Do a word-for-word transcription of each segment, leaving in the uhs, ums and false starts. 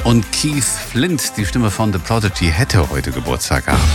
Und Keith Flint, die Stimme von The Prodigy, hätte heute Geburtstag gehabt.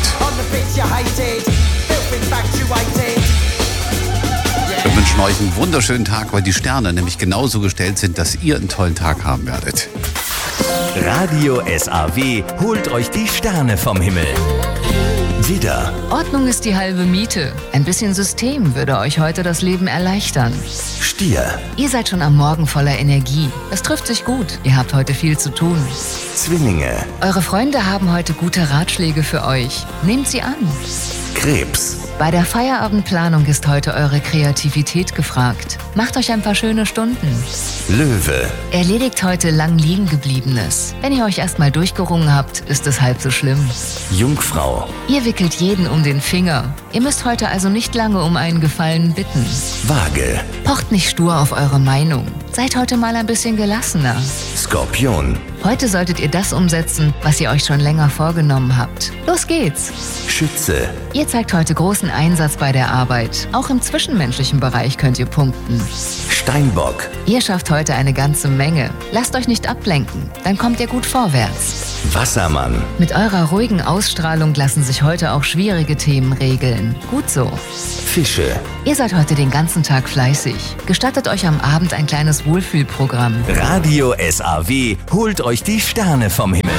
Wir wünschen euch einen wunderschönen Tag, weil die Sterne nämlich genauso gestellt sind, dass ihr einen tollen Tag haben werdet. Radio S A W holt euch die Sterne vom Himmel. Widder. Ordnung ist die halbe Miete. Ein bisschen System würde euch heute das Leben erleichtern. Stier. Ihr seid schon am Morgen voller Energie. Es trifft sich gut. Ihr habt heute viel zu tun. Zwillinge. Eure Freunde haben heute gute Ratschläge für euch. Nehmt sie an. Krebs. Bei der Feierabendplanung ist heute eure Kreativität gefragt. Macht euch ein paar schöne Stunden. Löwe. Erledigt heute lang liegen gebliebenes. Wenn ihr euch erstmal durchgerungen habt, ist es halb so schlimm. Jungfrau. Ihr wickelt jeden um den Finger. Ihr müsst heute also nicht lange um einen Gefallen bitten. Waage. Pocht nicht stur auf eure Meinung. Seid heute mal ein bisschen gelassener. Skorpion. Heute solltet ihr das umsetzen, was ihr euch schon länger vorgenommen habt. Los geht's! Schütze. Ihr zeigt heute großen Einsatz bei der Arbeit. Auch im zwischenmenschlichen Bereich könnt ihr punkten. Steinbock. Ihr schafft heute eine ganze Menge. Lasst euch nicht ablenken, dann kommt ihr gut vorwärts. Wassermann. Mit eurer ruhigen Ausstrahlung lassen sich heute auch schwierige Themen regeln. Gut so. Fische. Ihr seid heute den ganzen Tag fleißig. Gestattet euch am Abend ein kleines Wohlfühlprogramm. Radio S A W holt euch die Sterne vom Himmel.